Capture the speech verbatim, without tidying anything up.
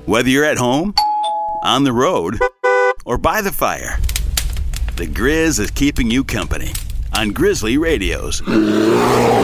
Whether you're at home, on the road, or by the fire, the Grizz is keeping you company on Grizzly Radios.